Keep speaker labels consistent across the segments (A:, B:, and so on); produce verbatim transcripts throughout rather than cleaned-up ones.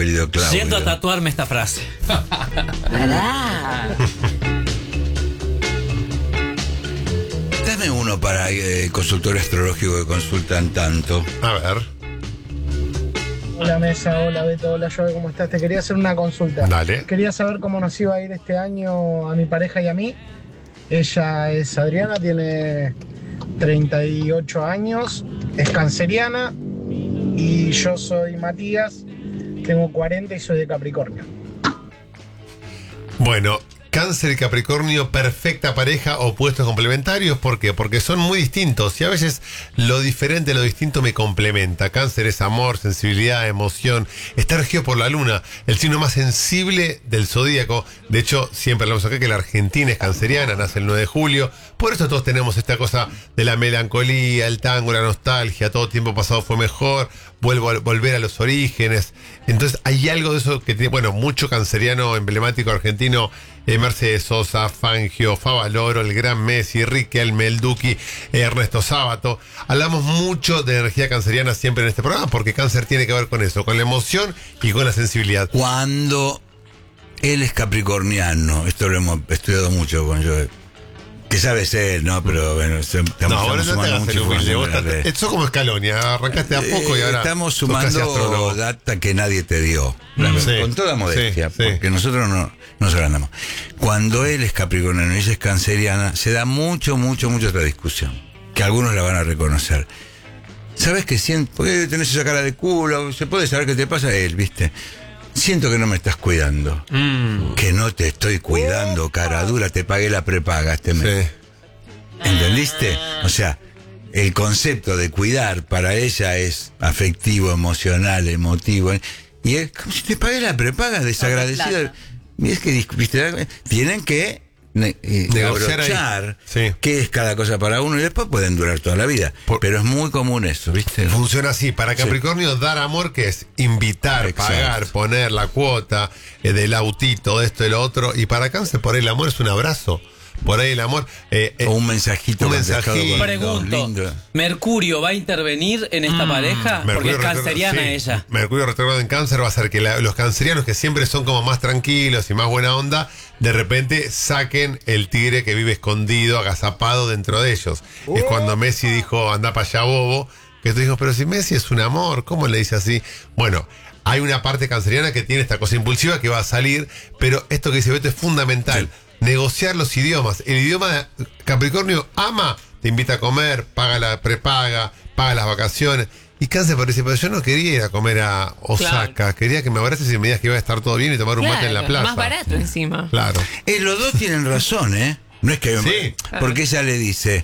A: apellido Claudio.
B: Siento a tatuarme esta frase.
A: Dame uno para eh, consultor astrológico que consultan tanto.
C: A ver.
D: Hola Mesa, hola Beto, hola Joe, ¿cómo estás? Te quería hacer una consulta.
C: Dale.
D: Quería saber cómo nos iba a ir este año a mi pareja y a mí. Ella es Adriana, tiene treinta y ocho años, es canceriana, y yo soy Matías, tengo cuarenta y soy de Capricornio.
C: Bueno, Cáncer y Capricornio, perfecta pareja, opuestos complementarios. ¿Por qué? Porque son muy distintos y a veces lo diferente, lo distinto me complementa. Cáncer es amor, sensibilidad, emoción. Está regido por la luna, el signo más sensible del zodíaco. De hecho, siempre hablamos acá que la Argentina es canceriana, nace el nueve de julio. Por eso todos tenemos esta cosa de la melancolía, el tango, la nostalgia. Todo tiempo pasado fue mejor. Vuelvo a volver a los orígenes. Entonces hay algo de eso que tiene, bueno, mucho canceriano emblemático argentino, eh, Mercedes Sosa, Fangio, Favaloro, el gran Messi, Riquelme, el Duki, eh, Ernesto Sábato. Hablamos mucho de energía canceriana siempre en este programa, porque cáncer tiene que ver con eso, con la emoción y con la sensibilidad.
A: Cuando él es capricorniano, esto lo hemos estudiado mucho con Joe. Que sabes él, ¿no? Pero bueno, estamos,
C: No, bueno, no te hagas el humilde. Vos
A: información.
C: estás- Eso como Escalonia, arrancaste a poco y ahora
A: Estamos
C: sos casi
A: sumando
C: astrólogo.
A: data que nadie te dio. La-
C: Sí,
A: con toda modestia,
C: sí, sí.
A: porque nosotros no nos agrandamos. Cuando él es capricorniano y ella es canceriana, se da mucho, mucho, mucho esta discusión. Que algunos la van a reconocer. ¿Sabes qué siento? Porque tenés esa cara de culo, se puede saber qué te pasa a él, ¿viste? Siento que no me estás cuidando.
B: Mm.
A: Que no te estoy cuidando, cara dura, te pagué la prepaga este mes.
C: Sí.
A: ¿Entendiste? O sea, el concepto de cuidar para ella es afectivo, emocional, emotivo. Y es como si te pagué la prepaga, desagradecida. Y es que, ¿viste? Tienen que ne- eh,
C: Negociar ahí.
A: abrochar
C: Sí.
A: qué es cada cosa para uno y después pueden durar toda la vida.
C: Por-
A: Pero es muy común eso, ¿viste?
C: Funciona así. Para Capricornio, dar amor, que es invitar,
A: Exacto.
C: pagar, poner la cuota eh, del autito, esto y lo otro. Y para Cáncer, por ahí el amor es un abrazo. Por ahí el amor. eh, eh,
A: O un mensajito.
C: un
A: contestado
C: mensajito.
A: con-
B: Pregunto,
A: lindo.
B: ¿Mercurio va a intervenir en esta pareja? Porque es
C: retrogrado-
B: canceriana
C: sí,
B: ella.
C: Mercurio retrogrado en Cáncer va a hacer que la- los cancerianos, que siempre son como más tranquilos y más buena onda, de repente saquen el tigre que vive escondido, agazapado dentro de ellos. Es cuando Messi dijo, anda para allá, bobo. Que tú dijo, pero si Messi es un amor, ¿cómo le dice así? Bueno, hay una parte canceriana que tiene esta cosa impulsiva que va a salir, pero esto que dice Beto es fundamental. Negociar los idiomas. El idioma de Capricornio ama, te invita a comer, paga la prepaga, paga las vacaciones. Y Cáncer parece, pero yo no quería ir a comer a Osaka,
E: Claro.
C: quería que me abraces y me digas que iba a estar todo bien y tomar un mate en la plaza.
E: Más barato encima.
C: Claro.
A: Eh, los dos tienen razón, ¿eh? No es que...
C: Sí.
A: Porque ella le dice...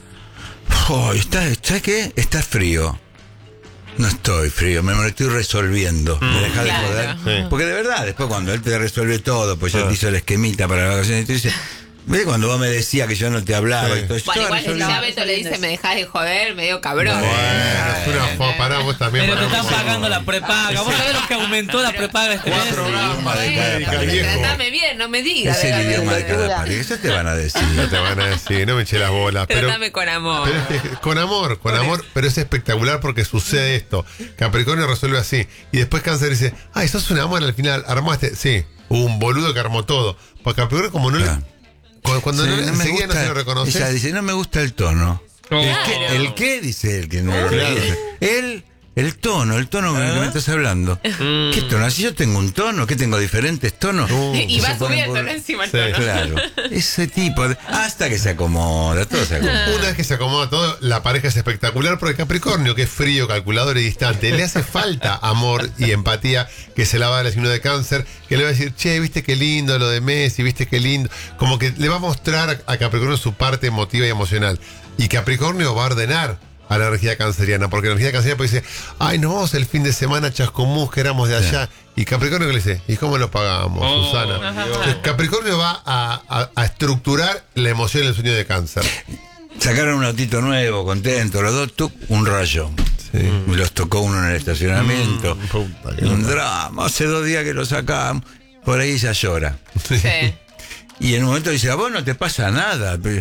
A: Oh, ¿está, ¿sabes qué? Está frío. No estoy frío, me lo estoy resolviendo. ¿Me dejas de
E: Claro.
A: joder?
C: Sí.
A: Porque de verdad, después cuando él te resuelve todo, pues ya te hizo el esquemita para las vacaciones, y te dice... ¿Ves cuando vos me decías que yo no te hablaba?
C: Sí.
A: Y todo eso?
E: Bueno,
A: Yo
E: igual
A: resolví.
E: ya Beto le dice, me dejás de joder, medio cabrón.
C: Bueno, es una fo- pará, vos también.
B: Pero te
C: pará,
B: están
C: vos-
B: pagando la prepaga. ¿Vos sabés lo que aumentó la prepaga este mes?
A: Cuatro programas de cada
E: Bueno,
A: pareja.
C: viejo.
E: tratame bien, no me digas.
A: Es el
E: de la
A: idioma de cada
E: locura.
A: pareja. Eso te van a decir.
C: No te van a decir, no me eché las bolas. Pero,
E: Tratame con amor.
C: pero es que con amor, con amor, pero es espectacular porque sucede esto. Capricornio resuelve así. Y después Cáncer dice, ay, sos un amor al final, armaste. Sí, hubo un boludo que armó todo. Porque Capricornio, como no
A: Claro.
C: le. Cuando, cuando
A: Sí,
C: no,
A: no me
C: enseguida no
A: gusta-
C: se lo reconoce.
A: Ella dice, no me gusta el tono. ¿El
E: Claro.
A: qué? ¿El qué? Dice él, que no lo
C: Claro.
A: reconoce. Él, el tono, el tono con el que me estás hablando. ¿Qué tono? Si yo tengo un tono, ¿qué tengo diferentes tonos?
E: Y va
A: se ponen
E: subiendo
A: por-
E: ¿no? encima el
C: Sí.
E: tono.
A: Claro. Ese tipo de... Hasta que se acomoda, todo se acomoda.
C: Una vez que se acomoda todo, la pareja es espectacular porque Capricornio, que es frío, calculador y distante, le hace falta amor y empatía que se la va del signo de Cáncer, que le va a decir, che, viste qué lindo lo de Messi, viste qué lindo. Como que le va a mostrar a Capricornio su parte emotiva y emocional. Y Capricornio va a ordenar a la energía canceriana, porque la energía canceriana pues dice, ay, nos vamos el fin de semana a Chascomús, que éramos de allá. Y Capricornio que le dice, ¿y cómo lo pagamos,
B: Oh,
C: Susana?
B: ajá.
C: Entonces, Capricornio va a, a- a estructurar la emoción en el sueño de Cáncer.
A: Sacaron un autito nuevo, contento, los dos, tuc, un rayo. Me los tocó uno en el estacionamiento.
C: Mm, puta que
A: un
C: loca.
A: drama, hace dos días que lo sacamos. Por ahí ella llora.
E: Sí.
A: Y en un momento dice, a vos no te pasa nada. Pero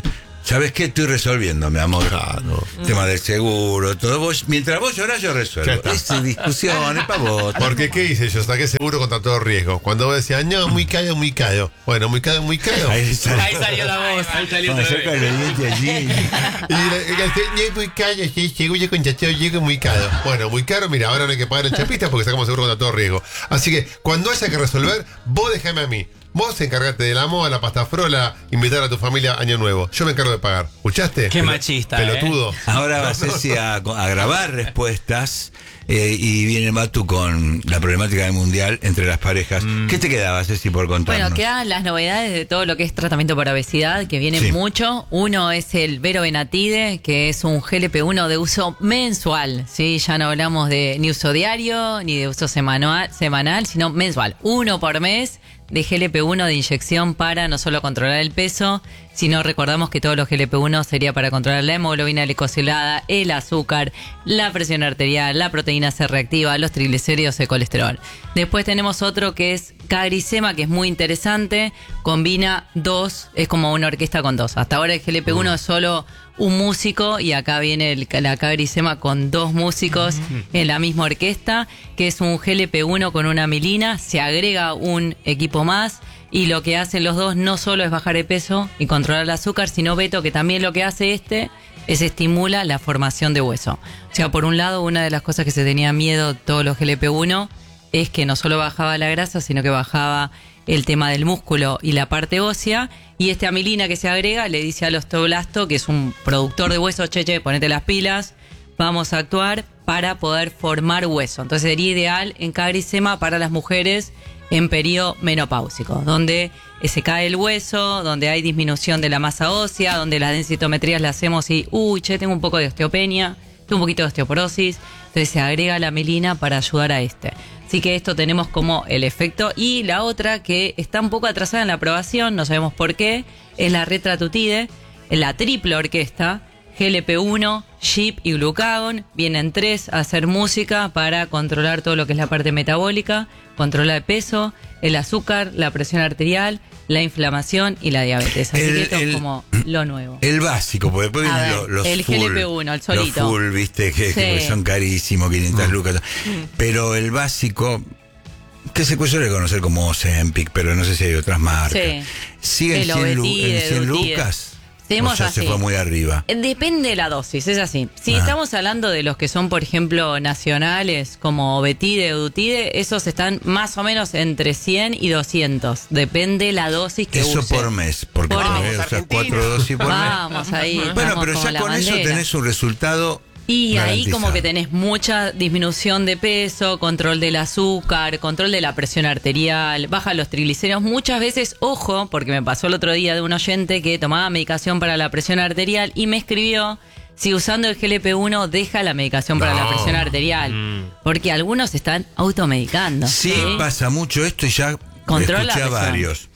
A: ¿sabes qué? Estoy resolviendo, mi amor.
C: Claro.
A: Tema del seguro, todo. Vos, mientras vos llorás, yo resuelvo.
C: Ya está.
A: Es discusión, es para vos.
C: Porque, ¿qué hice yo? Saqué seguro contra todo riesgo. Cuando vos decías, no, muy caro, muy caro. Bueno, muy caro, muy caro.
A: Ahí sale.
B: Ahí salió la voz, ahí salió
A: Cuando
B: otra
A: saca
B: vez.
A: los dientes allí.
C: Y la- la- es muy caro, sí, seguro contra todo riesgo, muy caro. Bueno, muy caro, mira, ahora no hay que pagar en chapistas porque sacamos seguro contra todo riesgo. Así que, cuando haya que resolver, vos déjame a mí. Vos encargate de la moda, la pasta frola, invitar a tu familia a Año Nuevo. Yo me encargo de pagar. ¿Escuchaste?
B: Qué
C: Pel-
B: machista,
C: Pelotudo.
A: Ahora va Ceci a, a grabar respuestas eh, y viene Matu con la problemática del mundial entre las parejas. ¿Qué te quedaba, Ceci, por contarnos?
F: Bueno, quedan las novedades de todo lo que es tratamiento para obesidad, que vienen
A: Sí.
F: mucho. Uno es el Verovenatide, que es un G L P uno de uso mensual, ¿sí? Ya no hablamos de ni uso diario, ni de uso semanal, semanal, sino mensual. Uno por mes de G L P uno de inyección para no solo controlar el peso, sino recordamos que todos los G L P uno sería para controlar la hemoglobina glicosilada, el azúcar, la presión arterial, la proteína C reactiva, los triglicéridos y el colesterol. Después tenemos otro que es Cagrisema, que es muy interesante, combina dos, es como una orquesta con dos. Hasta ahora el G L P uno es solo un músico y acá viene el, la Cagrisema con dos músicos en la misma orquesta, que es un G L P uno con una milina, se agrega un equipo más y lo que hacen los dos no solo es bajar de peso y controlar el azúcar, sino Beto, que también lo que hace este es estimula la formación de hueso. O sea, por un lado, una de las cosas que se tenía miedo todos los G L P uno es que no solo bajaba la grasa, sino que bajaba el tema del músculo y la parte ósea. Y esta amilina que se agrega le dice al osteoblasto, que es un productor de hueso, che, che, ponete las pilas, vamos a actuar para poder formar hueso. Entonces sería ideal en Cagrisema para las mujeres en periodo menopáusico, donde se cae el hueso, donde hay disminución de la masa ósea, donde las densitometrías las hacemos y, uy, che, tengo un poco de osteopenia, tengo un poquito de osteoporosis, entonces se agrega la melina para ayudar a este. Así que esto tenemos como el efecto. Y la otra que está un poco atrasada en la aprobación, no sabemos por qué, es la retratutide, la triple orquesta, G L P uno, G I P y glucagón. Vienen tres a hacer música para controlar todo lo que es la parte metabólica, controlar el peso, el azúcar, la presión arterial, la inflamación y la diabetes. Así
A: El-
F: que esto
A: el-
F: es como lo nuevo.
A: El básico, porque después
F: A
A: vienen
F: ver,
A: los, los
F: el
A: full.
F: G L P uno, el solito.
A: Los full, viste, que, que
F: Sí.
A: son carísimos, quinientas
C: Mm.
A: lucas. Pero el básico, que se suele conocer como Ozempic, pero no sé si hay otras marcas.
F: Sí.
A: ¿Sigue
F: El
A: en cien, lu-
F: Ovetide,
A: en cien
F: Dutide.
A: lucas?
F: Tenemos
A: ¿O ya se
F: así.
A: fue muy arriba?
F: Depende de la dosis, es así. Si
A: Ah.
F: estamos hablando de los que son, por ejemplo, nacionales, como Betide o Dutide, esos están más o menos entre cien y doscientos. Depende la dosis que
A: Eso
F: use.
A: por mes, porque
F: Por
A: tenés,
F: mes.
A: o sea, cuatro dosis por mes.
F: Vamos ahí.
A: Bueno,
F: estamos
A: pero
F: como
A: ya
F: la
A: con eso
F: bandera.
A: tenés un resultado.
F: Y ahí como
A: garantizado.
F: que tenés mucha disminución de peso, control del azúcar, control de la presión arterial, baja los triglicéridos. Muchas veces, ojo, porque me pasó el otro día de un oyente que tomaba medicación para la presión arterial y me escribió si usando el G L P uno deja la medicación para
C: No.
F: la presión arterial. Porque algunos están automedicando.
A: Sí, pasa mucho esto y ya
F: Controla
A: escuché a
F: la presión.
A: varios.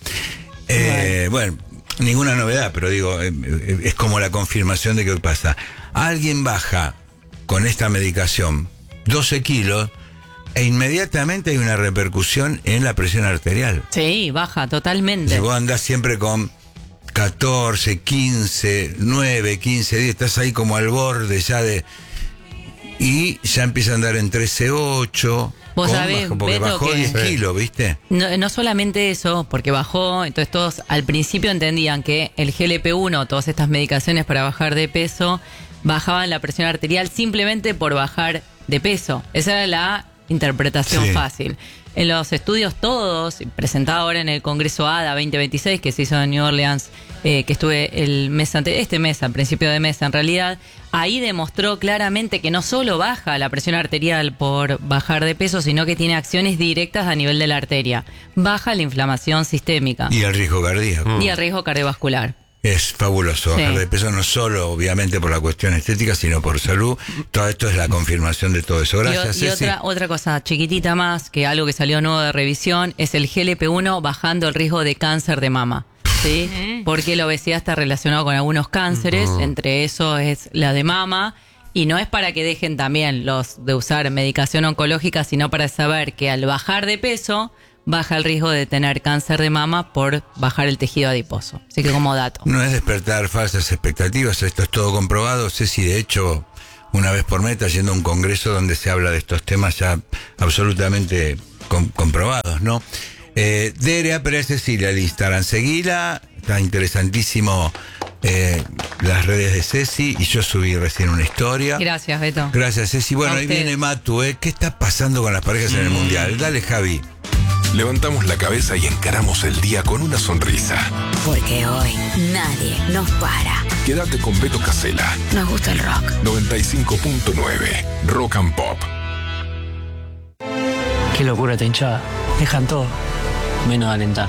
A: Eh, bueno, ninguna novedad, pero digo, eh, eh, es como la confirmación de que pasa. Alguien baja con esta medicación doce kilos e inmediatamente hay una repercusión en la presión arterial.
F: Sí, baja totalmente.
A: Si vos andás siempre con catorce, quince, nueve, quince, diez, estás ahí como al borde ya de... Y ya empieza a andar en trece, ocho...
F: Vos
A: con
F: sabés,
A: bajo, porque
F: Beto,
A: bajó
F: que-
A: diez
C: Sí.
A: kilos, ¿viste?
F: No, no solamente eso, porque bajó, entonces todos al principio entendían que el G L P uno, todas estas medicaciones para bajar de peso, bajaban la presión arterial simplemente por bajar de peso. Esa era la interpretación
A: Sí.
F: fácil. En los estudios todos, presentado ahora en el Congreso A D A veinte veintiséis, que se hizo en New Orleans, eh, que estuve el mes ante, este mes, al principio de mes en realidad, ahí demostró claramente que no solo baja la presión arterial por bajar de peso, sino que tiene acciones directas a nivel de la arteria. Baja la inflamación sistémica
A: Y el riesgo cardíaco.
F: y el riesgo cardiovascular.
A: Es fabuloso
F: Sí.
A: bajar de peso, no solo obviamente por la cuestión estética, sino por salud. Todo esto es la confirmación de todo eso. Gracias,
F: y, o- y
A: Ceci.
F: otra, otra cosa chiquitita más, que algo que salió nuevo de revisión, es el G L P uno bajando el riesgo de cáncer de mama. ¿Sí? Porque la obesidad está relacionada con algunos cánceres, entre eso es la de mama. Y no es para que dejen también los de usar medicación oncológica, sino para saber que al bajar de peso baja el riesgo de tener cáncer de mama por bajar el tejido adiposo. Así que como dato.
A: No es despertar falsas expectativas, esto es todo comprobado. Ceci, de hecho, una vez por mes está yendo a un congreso donde se habla de estos temas ya absolutamente com- comprobados, ¿no? Eh, D R A Pérez Cecilia, el Instagram, seguila, está interesantísimo eh, las redes de Ceci, y yo subí recién una historia.
F: Gracias, Beto.
A: Gracias, Ceci. Bueno,
F: A
A: ahí
F: ustedes.
A: viene Matu, ¿eh? ¿Qué está pasando con las parejas en el Mundial? Dale, Javi.
G: Levantamos la cabeza y encaramos el día con una sonrisa.
H: Porque hoy nadie nos para.
G: Quédate con Beto Casella.
H: Nos gusta el rock.
G: noventa y cinco punto nueve Rock and Pop.
I: Qué locura esta hinchada. Dejan todo, menos alentar.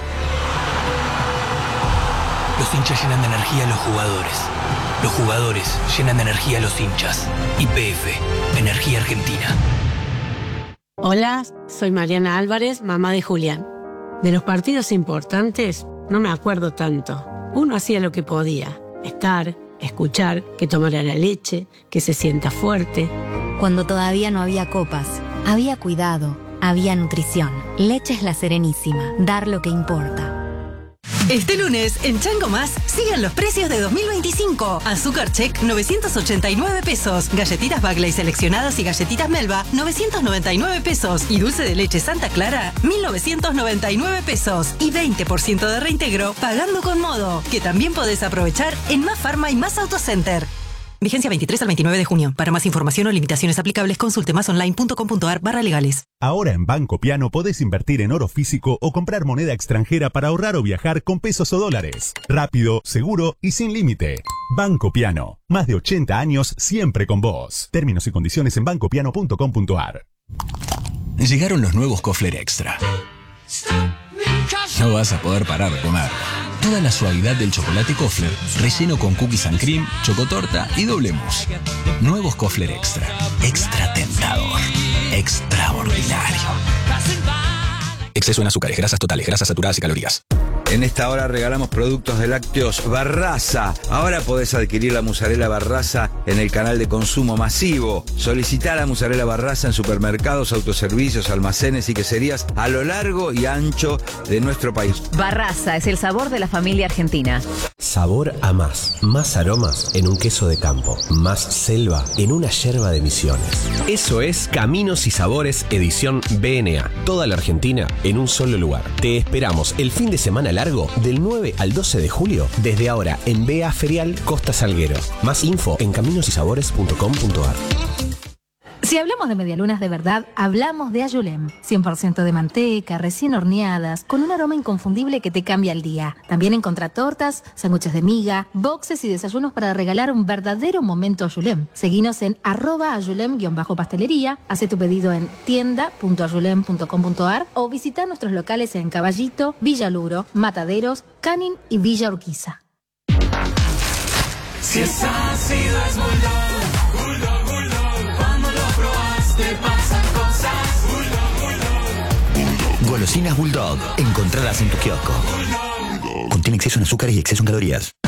J: Los hinchas llenan de energía a los jugadores. Los jugadores llenan de energía a los hinchas. Y P F, Energía Argentina.
K: Hola, soy Mariana Álvarez, mamá de Julián. De los partidos importantes no me acuerdo tanto. Uno hacía lo que podía. Estar, escuchar, que tomara la leche, que se sienta fuerte.
L: Cuando todavía no había copas, había cuidado, había nutrición. Leche es La Serenísima. Dar lo que importa.
M: Este lunes, en Chango Más, sigan los precios de dos mil veinticinco. Azúcar Check, novecientos ochenta y nueve pesos. Galletitas Bagley seleccionadas y galletitas Melba, novecientos noventa y nueve pesos. Y dulce de leche Santa Clara, mil novecientos noventa y nueve pesos. Y veinte por ciento de reintegro pagando con Modo, que también podés aprovechar en Más Farma y Más Autocenter. Vigencia veintitrés al veintinueve de junio. Para más información o limitaciones aplicables, consulte másonline.com.ar barra legales.
N: Ahora en Banco Piano podés invertir en oro físico o comprar moneda extranjera para ahorrar o viajar con pesos o dólares. Rápido, seguro y sin límite. Banco Piano. Más de ochenta años siempre con vos. Términos y condiciones en banco piano punto com punto a r.
J: Llegaron los nuevos Kofler Extra. No vas a poder parar de comer. Toda la suavidad del chocolate Kofler, relleno con cookies and cream, chocotorta y doble mousse. Nuevos Kofler Extra. Extra tentador. Extraordinario. Exceso en azúcares, grasas totales, grasas saturadas y calorías.
A: En esta hora regalamos productos de lácteos Barraza. Ahora podés adquirir la mozzarella Barraza en el canal de consumo masivo. Solicitá la mozzarella Barraza en supermercados, autoservicios, almacenes y queserías a lo largo y ancho de nuestro país.
O: Barraza es el sabor de la familia argentina.
P: Sabor a más. Más aromas en un queso de campo. Más selva en una yerba de Misiones. Eso es Caminos y Sabores edición B N A. Toda la Argentina en un solo lugar. Te esperamos el fin de semana largo del nueve al doce de julio, desde ahora en B A Ferial Costa Salguero. Más info en caminos y sabores punto com punto a r.
Q: Si hablamos de medialunas de verdad, hablamos de Ayulem. cien por ciento de manteca, recién horneadas, con un aroma inconfundible que te cambia el día. También encontrá tortas, sándwiches de miga, boxes y desayunos para regalar un verdadero momento Ayulem. Seguinos en arroba ayulem-pastelería, hace tu pedido en tienda punto ayulem punto com punto a r o visita nuestros locales en Caballito, Villa Luro, Mataderos, Canin y Villa Urquiza.
R: Si es ácido es Bulldog, Bulldog, Bulldog. Cuando lo probas te pasan cosas. Bulldog, Bulldog.
S: Golosinas Bulldog. Encontradas en tu kiosco. Contiene exceso en azúcares y exceso en calorías.